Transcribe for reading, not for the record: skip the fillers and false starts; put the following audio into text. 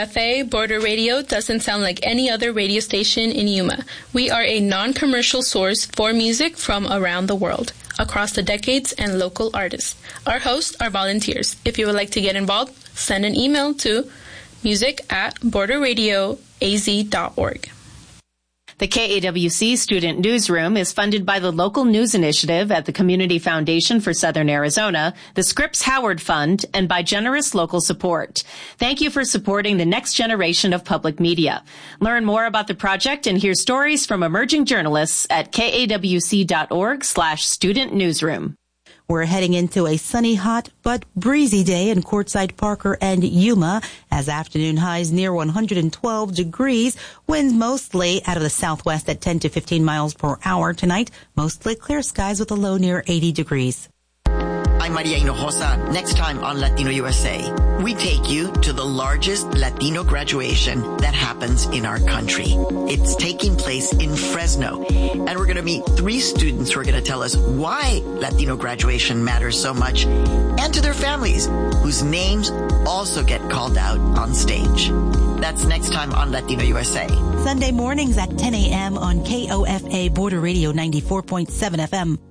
KOFA Border Radio doesn't sound like any other radio station in Yuma. We are a non-commercial source for music from around the world, across the decades and local artists. Our hosts are volunteers. If you would like to get involved, send an email to music@borderradioaz.org. The KAWC Student Newsroom is funded by the Local News Initiative at the Community Foundation for Southern Arizona, the Scripps Howard Fund, and by generous local support. Thank you for supporting the next generation of public media. Learn more about the project and hear stories from emerging journalists at kawc.org/student newsroom. We're heading into a sunny, hot, but breezy day in Quartzsite, Parker, and Yuma as afternoon highs near 112 degrees. Winds mostly out of the southwest at 10 to 15 miles per hour tonight. Mostly clear skies with a low near 80 degrees. I'm Maria Hinojosa. Next time on Latino USA, we take you to the largest Latino graduation that happens in our country. It's taking place in Fresno, and we're going to meet 3 students who are going to tell us why Latino graduation matters so much, and to their families, whose names also get called out on stage. That's next time on Latino USA. Sunday mornings at 10 a.m. on KOFA Border Radio 94.7 FM.